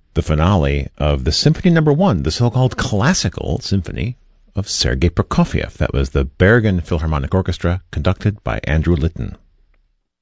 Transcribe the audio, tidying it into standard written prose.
the finale of the Symphony No. 1, the so-called classical symphony of Sergei Prokofiev. That was the Bergen Philharmonic Orchestra, conducted by Andrew Litton.